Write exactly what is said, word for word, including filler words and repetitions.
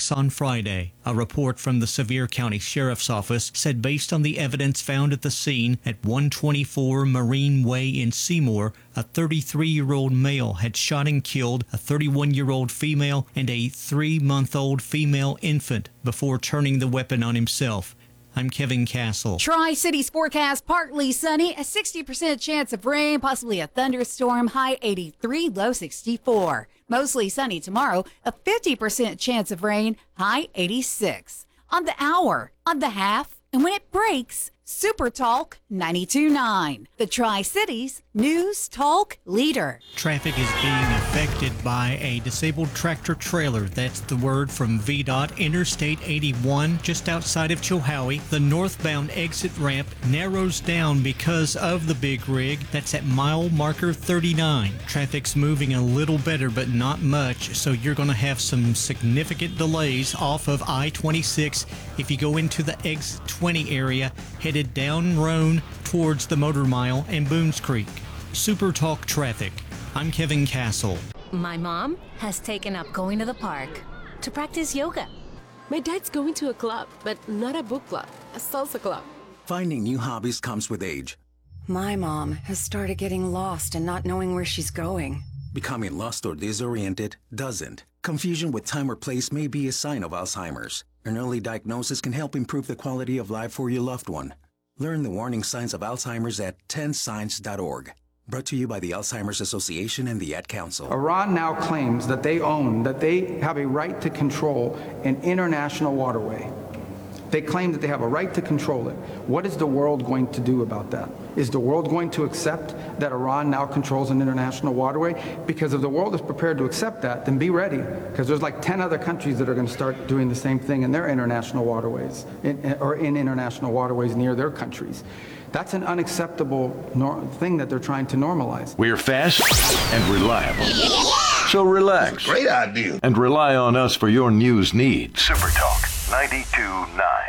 six on Friday. A report from the Sevier County Sheriff's Office said based on the evidence found at the scene at one twenty-four Marine Way in Seymour, a thirty-three-year-old male had shot and killed a thirty-one-year-old female and a three-month-old female infant before turning the weapon on himself. I'm Kevin Castle. Tri-Cities forecast, partly sunny, a sixty percent chance of rain, possibly a thunderstorm, high eighty-three, low sixty-four. Mostly sunny tomorrow, a fifty percent chance of rain, high eighty-six. On the hour, on the half, and when it breaks, Super Talk ninety-two point nine, the Tri-Cities News Talk leader. Traffic is being affected by a disabled tractor trailer. That's the word from V DOT. Interstate eighty-one, just outside of Chilhowie. The northbound exit ramp narrows down because of the big rig. That's at mile marker thirty-nine. Traffic's moving a little better, but not much, so you're going to have some significant delays off of I twenty-six if you go into the exit twenty area, headed down Roan towards the Motor Mile and Boones Creek. Super Talk Traffic. I'm Kevin Castle. My mom has taken up going to the park to practice yoga. My dad's going to a club, but not a book club, a salsa club. Finding new hobbies comes with age. My mom has started getting lost and not knowing where she's going. Becoming lost or disoriented doesn't. Confusion with time or place may be a sign of Alzheimer's. An early diagnosis can help improve the quality of life for your loved one. Learn the warning signs of Alzheimer's at ten signs dot org. Brought to you by the Alzheimer's Association and the Ad Council. Iran now claims that they own, that they have a right to control an international waterway. They claim that they have a right to control it. What is the world going to do about that? Is the world going to accept that Iran now controls an international waterway? Because if the world is prepared to accept that, then be ready, because there's like ten other countries that are going to start doing the same thing in their international waterways, in, or in international waterways near their countries. That's an unacceptable nor- thing that they're trying to normalize. We're fast and reliable. So relax. Great idea. And rely on us for your news needs. Super Talk ninety-two point nine.